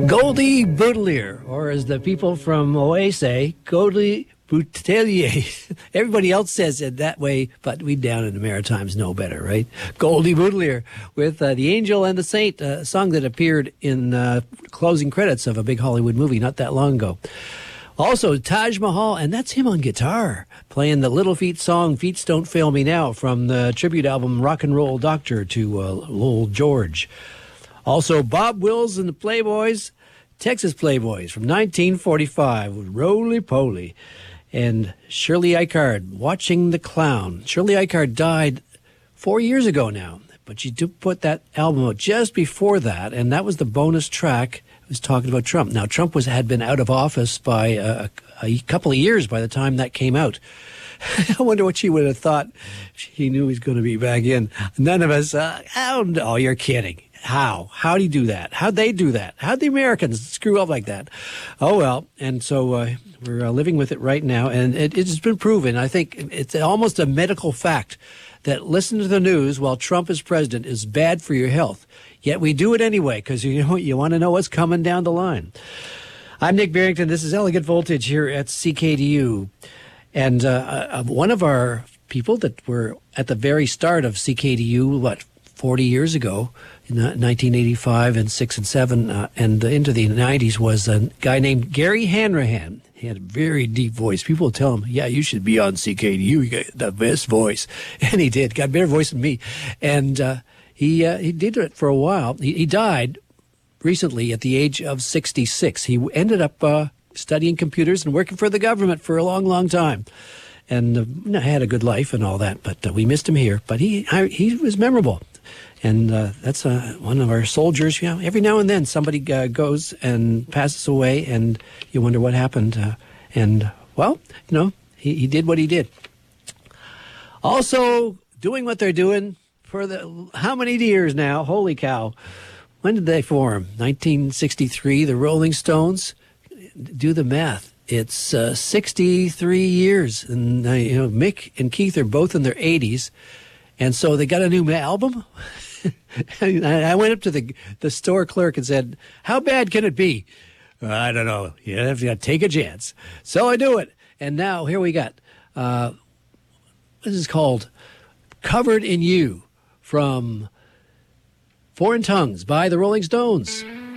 Goldie Boutelier, or as the people from OA say, Goldie Boutelier. Everybody else says it that way, but we down in the Maritimes know better, right? Goldie Boutelier with The Angel and the Saint, a song that appeared in closing credits of a big Hollywood movie not that long ago. Also, Taj Mahal, and that's him on guitar, playing the Little Feat song, Feet Don't Fail Me Now, from the tribute album Rock and Roll Doctor to Lowell George. Also, Bob Wills and the Playboys, Texas Playboys from 1945 with Roly Poly. And Shirley Ikard, Watching the Clown. Shirley Ikard died 4 years ago now, but she did put that album out just before that, and that was the bonus track. It was talking about Trump. Now, Trump had been out of office by a couple of years by the time that came out. I wonder what she would have thought if she knew he was going to be back in. None of us, oh, you're kidding. How? How'd he do that? How'd they do that? How'd the Americans screw up like that? Oh, well. And so we're living with it right now. And it's been proven. I think it's almost a medical fact that listening to the news while Trump is president is bad for your health. Yet we do it anyway because you want to know what's coming down the line. I'm Nick Barrington. This is Elegant Voltage here at CKDU. And one of our people that were at the very start of CKDU, 40 years ago, in 1985 and 6 and 7 and into the 90s, was a guy named Gary Hanrahan. He had a very deep voice. People would tell him, yeah, you should be on CKDU. You got the best voice. And he did. Got a better voice than me. And he did it for a while. He died recently at the age of 66. He ended up studying computers and working for the government for a long, long time. And had a good life and all that. But we missed him here. But he was memorable. And that's one of our soldiers. Every now and then somebody goes and passes away, and you wonder what happened. He did what he did. Also, doing what they're doing for how many years now? Holy cow. When did they form? 1963, the Rolling Stones? Do the math. It's 63 years. And, Mick and Keith are both in their 80s. And so they got a new album. I went up to the store clerk and said, how bad can it be? I don't know. You have to take a chance. So I do it. And now here we got, this is called Covered in You from Foreign Tongues by the Rolling Stones.